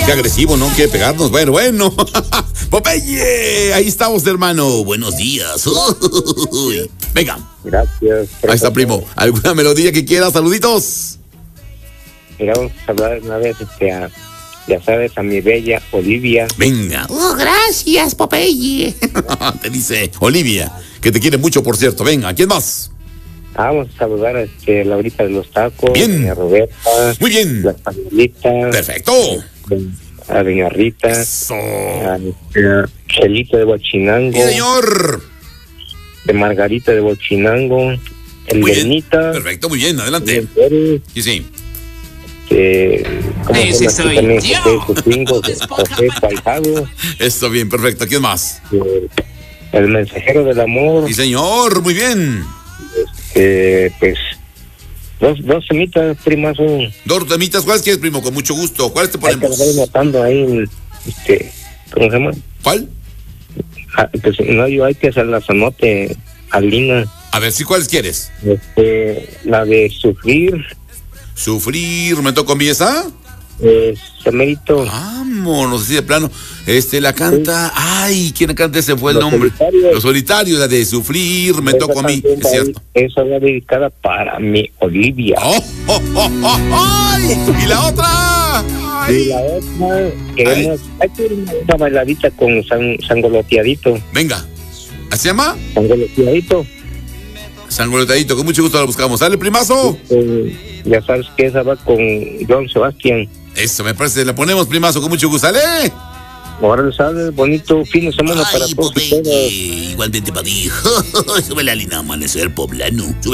Qué agresivo, ¿no? Quiere pegarnos. Bueno. Popeye, ahí estamos, hermano. Buenos días. Uy. Venga. Gracias. Ahí está, primo. ¿Alguna melodía que quieras? Saluditos. Mira, vamos a hablar una vez, ya sabes, a mi bella Olivia. Venga. Gracias, Popeye. Te dice Olivia, que te quiere mucho, por cierto. Venga, ¿quién más? Vamos a saludar a Laurita de los Tacos. Bien. A Roberta. Muy bien. Las Pañuelitas. Perfecto. A Doña Rita. Eso. A Chelito de Huachinango. Sí, señor. De Margarita de Huachinango. El Muy bien. Bernita. Perfecto, muy bien. Adelante. Sí, sí. ¿Cómo se llama? También José Pingo, José Paijado. Eso, bien, perfecto. ¿Quién más? El Mensajero del Amor. Sí, señor. Muy bien. Pues dos semitas, primas. Dos temitas. ¿Cuáles quieres, primo? Con mucho gusto. ¿Cuáles te Hay que ponemos? ir notando ahí, ¿cómo se llama? ¿Cuál? Pues no, yo hay que hacer las anote, Alina. A ver, sí, ¿cuáles quieres? La de Sufrir. Sufrir, ¿me tocó mi esa? Semerito. Vámonos, así de plano. La canta. Ay, ¿quién canta? Ese fue el Los nombre. Solitarios. Los Solitarios, la de Sufrir, me tocó a mí. Es cierto. Esa va dedicada para mi Olivia. ¡Ay! ¿Y la otra? ¡Ay! Y la otra, queremos. Hay que ir una bailadita con Sangoloteadito. Venga. ¿Así se llama? Sangoloteadito. Sangolotadito, con mucho gusto la buscamos. ¿Sale, primazo? Ya sabes que esa va con John Sebastián. Eso, me parece. La ponemos, primazo, con mucho gusto. ¿Sale? Ahora sale bonito fin de semana para todos Popeye, ustedes. igualmente para ti. Sube la línea Amanecer Poblano. Sube.